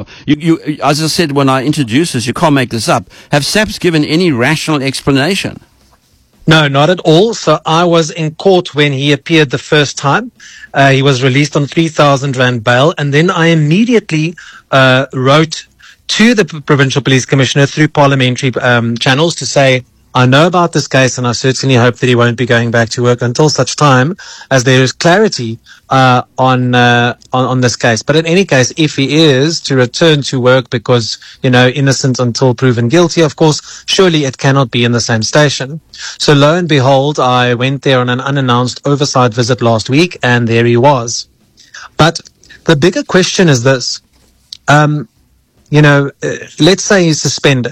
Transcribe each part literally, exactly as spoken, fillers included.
You, you, as I said when I introduced this, you can't make this up. Have SAPS given any rational explanation? No, not at all. So I was in court when he appeared the first time. Uh, he was released on three thousand rand bail. And then I immediately uh, wrote to the P- Provincial Police Commissioner through parliamentary um, channels to say, I know about this case and I certainly hope that he won't be going back to work until such time as there is clarity uh, on, uh, on on this case. But in any case, if he is to return to work because, you know, innocent until proven guilty, of course, surely it cannot be in the same station. So lo and behold, I went there on an unannounced oversight visit last week and there he was. But the bigger question is this. Um, You know, uh, let's say he's suspended.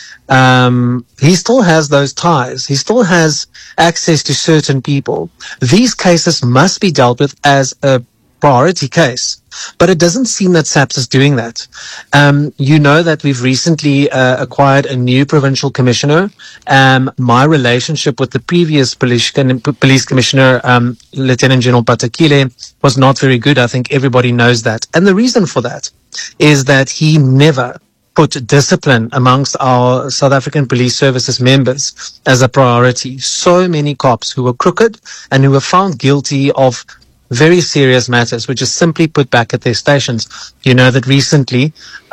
Um, he still has those ties. He still has access to certain people. These cases must be dealt with as a priority case. But it doesn't seem that SAPS is doing that. Um, you know that we've recently uh, acquired a new provincial commissioner. Um, my relationship with the previous police, police commissioner, um, Lieutenant General Patakile, was not very good. I think everybody knows that. And the reason for that is that he never put discipline amongst our South African Police Services members as a priority. So many cops who were crooked and who were found guilty of very serious matters, which is simply put back at their stations. You know that recently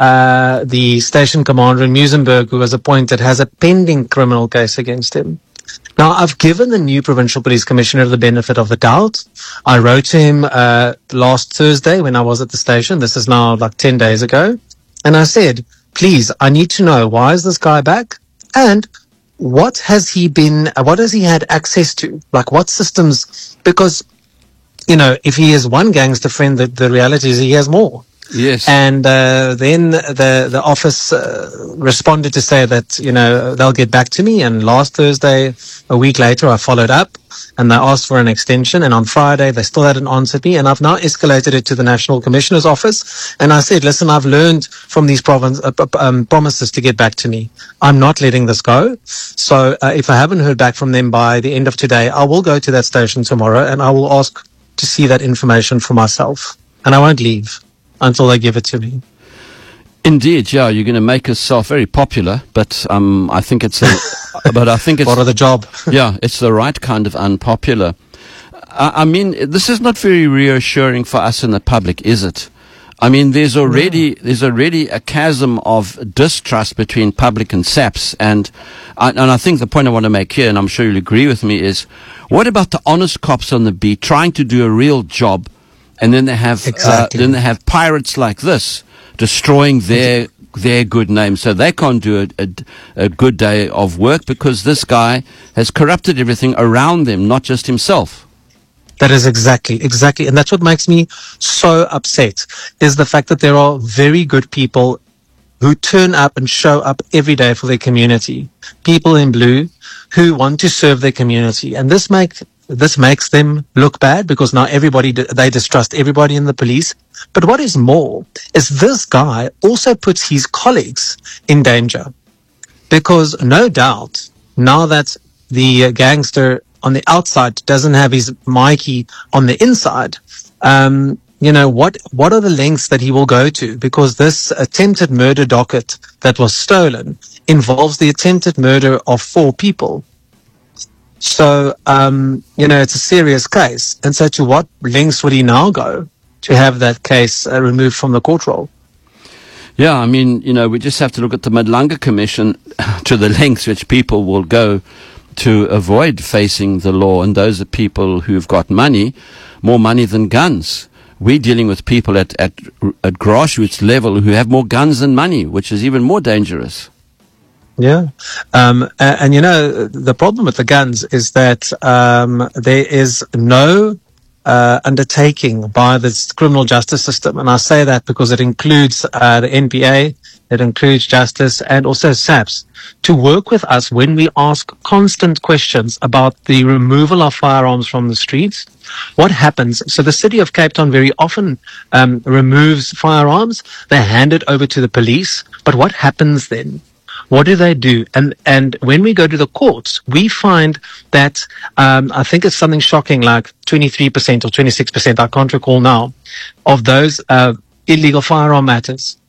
uh, the station commander in Muizenberg, who was appointed, has a pending criminal case against him. Now, I've given the new Provincial Police Commissioner the benefit of the doubt. I wrote to him uh, last Thursday when I was at the station. This is now like ten days ago. And I said, please, I need to know, why is this guy back? And what has he been, what has he had access to? Like what systems? Because, you know, if he is one gangster friend, the, the reality is he has more. Yes. And uh, then the the office uh, responded to say that, you know, they'll get back to me. And last Thursday, a week later, I followed up and they asked for an extension. And on Friday, they still hadn't answered me. And I've now escalated it to the National Commissioner's office. And I said, listen, I've learned from these province, uh, um, promises to get back to me. I'm not letting this go. So uh, if I haven't heard back from them by the end of today, I will go to that station tomorrow and I will ask to see that information for myself. And I won't leave until they give it to me. Indeed, yeah, you're going to make yourself very popular, but um, I think it's a, but I think it's part of the job. Yeah, it's the right kind of unpopular. I, I mean, this is not very reassuring for us in the public, is it? I mean, there's already no. there's already a chasm of distrust between public and SAPS, and I, and I think the point I want to make here, and I'm sure you'll agree with me, is what about the honest cops on the beat trying to do a real job? And then they have exactly. uh, then they have pirates like this destroying their their good name, so they can't do a, a, a good day of work because this guy has corrupted everything around them, not just himself. That is exactly, exactly, and that's what makes me so upset, is the fact that there are very good people who turn up and show up every day for their community. People in blue who want to serve their community, and this makes This makes them look bad because now everybody, they distrust everybody in the police. But what is more is this guy also puts his colleagues in danger because no doubt now that the gangster on the outside doesn't have his Mikey on the inside, um, you know, what, what are the lengths that he will go to? Because this attempted murder docket that was stolen involves the attempted murder of four people. So, um, you know, it's a serious case. And so to what lengths would he now go to have that case uh, removed from the court roll? Yeah, I mean, you know, we just have to look at the Madlanga Commission to the lengths which people will go to avoid facing the law. And those are people who've got money, more money than guns. We're dealing with people at, at, at grassroots level who have more guns than money, which is even more dangerous. Yeah. Um, and, and, you know, the problem with the guns is that um, there is no uh, undertaking by the criminal justice system. And I say that because it includes uh, the N P A, it includes Justice and also SAPS to work with us when we ask constant questions about the removal of firearms from the streets. What happens? So the city of Cape Town very often um, removes firearms. They hand it over to the police. But what happens then? What do they do? And and when we go to the courts, we find that um, I think it's something shocking, like twenty-three percent or twenty-six percent, I can't recall now, of those uh, illegal firearm matters